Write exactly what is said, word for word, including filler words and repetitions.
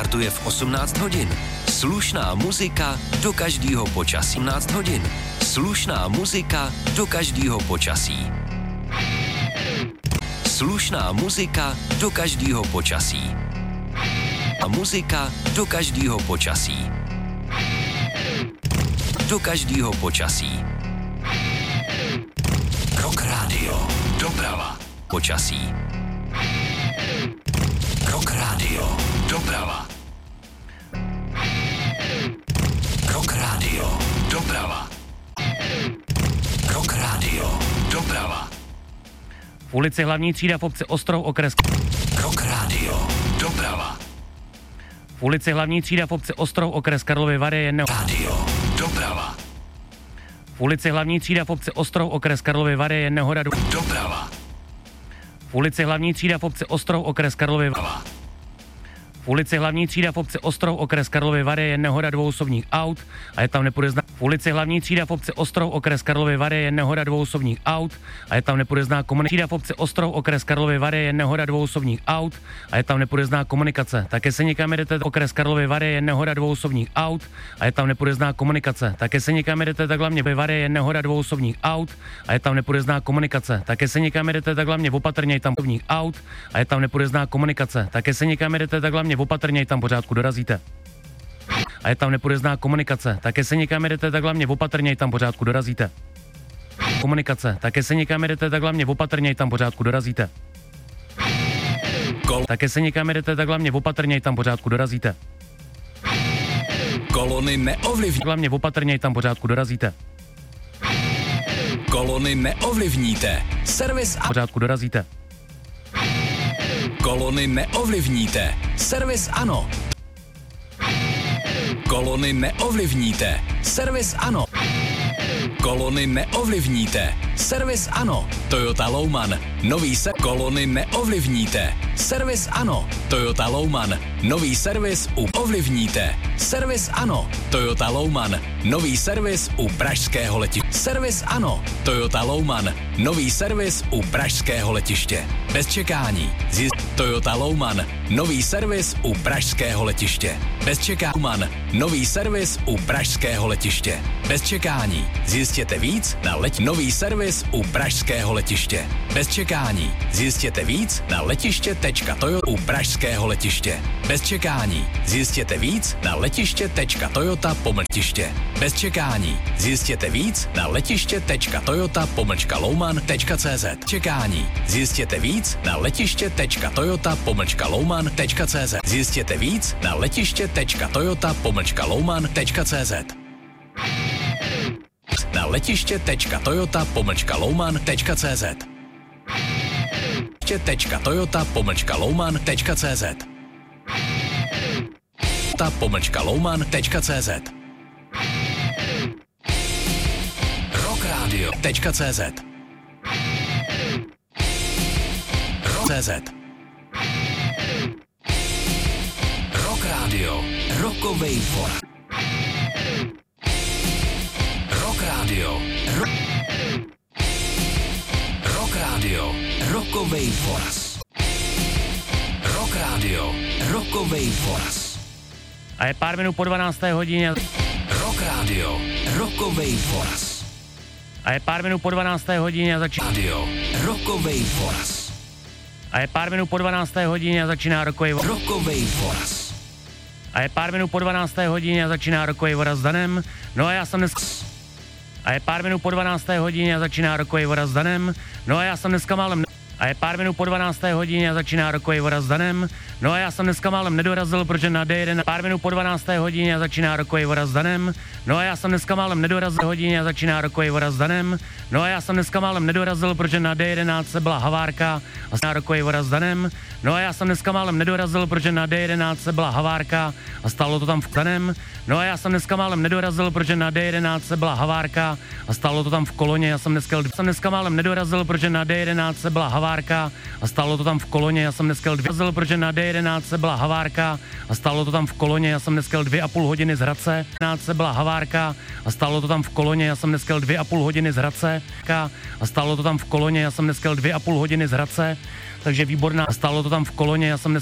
startuje v osmnáct hodin. Slušná muzika do každého počasí. osmnáct hodin. Slušná muzika do každého počasí. Slušná muzika do každého počasí. A muzika do každého počasí. Do každého počasí. Rock Radio. Doprava. Počasí. Rock Radio. Doprava. Rock Radio. Doprava. Rock Radio. Doprava. V ulici Hlavní třída v obci Ostrov okres. Rock Radio. Doprava. V ulici Hlavní třída v obci Ostrov okres Karlovy Vary je ne... Radio. Doprava. V ulici Hlavní třída v obci Ostrov okres Karlovy Vary je nehoda. Doprava. V ulici Hlavní třída v obci Ostrov okres Karlovy Vary. V ulici Hlavní třída v obci Ostrov okres Karlovy Vary je nehoda dvou osobních aut a je tam nepodezná. V ulici Hlavní třída v obci Ostrov okres Karlovy Vary je nehoda dvou osobních aut a je tam nepodezná komunikace. V obci Ostrov okres Karlovy Vary je nehoda dvou osobních aut a je tam nepodezná komunikace. Také se někam jdete okres Karlovy Vary je nehoda dvou osobních aut a je tam nepodezná komunikace. Také se někam jdete tak hlavně ve Vary je nehoda dvou osobních aut a je tam nepodezná komunikace. Také se někam jdete tak hlavně opatrně, je tam osobních aut a je tam nepodezná komunikace. Také se někam jdete tak hlavně opatrně, tam pořádku dorazíte. A je tam nepodezná komunikace. Také se někam jdete tak hlavně opatrně, tam pořádku dorazíte. Komunikace. Také se někam jdete tak hlavně opatrně, tam pořádku dorazíte. Kol. Také se někam jdete tak hlavně opatrně, tam pořádku dorazíte. Kolony neovlivní. Hlavně opatrně, tam pořádku dorazíte. Kolony neovlivníte. Servis a pořádku dorazíte. Kolony neovlivníte. Servis ano. Kolony neovlivníte. Servis ano. Kolony neovlivníte. Servis ano. Toyota Louman. Nový se... Kolony neovlivníte. Servis ano. Toyota Louman. Nový servis u... Ovlivníte. Servis ano. Toyota Louman. Nový servis u pražského letiště. Servis ano. Toyota Louman. Nový servis u pražského letiště. Bez čekání. Zjist... Toyota Louman. Nový servis u pražského letiště. Bez čekání. Nový servis u pražského letiště. Bez čekání. Zjistěte víc na leť... Nový servis u pražského letiště. Bez čekání. Zjistěte víc na letiště tečka toyota u pražského letiště. Bez čekání. Zjistěte víc na letiště tečka toyota pomlčtiště. Bez čekání. Zjistěte víc na letiště tečka toyota pomlčka louman tečka cz. Čekání. Zjistěte víc na letiště tečka toyota pomlčka louman tečka cz. Zjistěte víc na letiště tečka toyota pomlčka louman tečka cz. Na letiště tečka toyota pomlčka louman tečka cz. Tečka toyota pomlčka louman tečka cz. Ta pomlčka louman tečka cz. Rock Radio tečka cz. CZ. Rock Radio. Rockovej for. Rock Radio. Rock, Rock Radio. Rockovej Foras. Rock Radio. Rockovej Foras. A je pár minut po dvanácté hodině. Rock Radio. Rockovej Foras. A je pár minut po dvanácté hodině a začíná Radio. Rockovej Foras. A je pár minut po dvanácté hodině a začíná rokovej Rockovej Foras. A je pár minut po dvanácté hodině a začíná rokovej voda s Danem. No a já jsem dneska... A je pár minut po dvanácté hodině a začíná rokovej voda s Danem. No a já jsem dneska málem... A je pár minut po dvanácté hodině a začíná rokovej voda s Danem. No a já jsem dneska málem nedorazil, protože na D jedna... Pár minut po dvanácté hodině a začíná rokovej voda s Danem. No a já jsem dneska málem nedorazil hodině a začíná rokovej voda s Danem. No a já jsem dneska málem nedorazil, protože na D jedenáct byla havárka a začíná rokovej voda s Danem. No a já jsem dneska málem nedorazil, protože na D jedenáct byla havárka a stálo to tam v Danem. No a já jsem dneska málem nedorazil, protože na D jedenáct byla havárka a stálo to tam v koloně. Já jsem dneska, jsem dneska málem nedorazil, protože na D jedenáct byla havárka a stálo to tam v koloně. Já jsem dneska dvě, protože na D jedenáct byla havárka a stálo to tam v koloně. Já jsem dneska dvě a půl hodiny z Hradce. jedenáct byla havárka a stálo to tam v koloně. Já jsem dneska dvě a půl hodiny z Hradce a stálo to tam v koloně. Já jsem dneska dvě a půl hodiny z Hradce. Takže výborná. Stálo to tam v koloně. Já jsem dneska